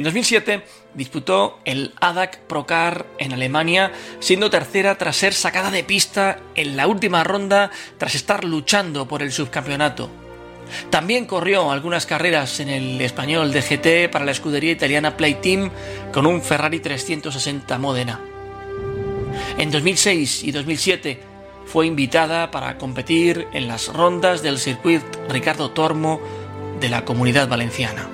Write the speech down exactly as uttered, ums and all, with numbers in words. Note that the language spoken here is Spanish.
En dos mil siete disputó el A D A C Procar en Alemania, siendo tercera tras ser sacada de pista en la última ronda tras estar luchando por el subcampeonato. También corrió algunas carreras en el español D G T para la escudería italiana Play Team con un Ferrari trescientos sesenta Modena. En dos mil seis y dos mil siete fue invitada para competir en las rondas del Circuit Ricardo Tormo de la Comunidad Valenciana.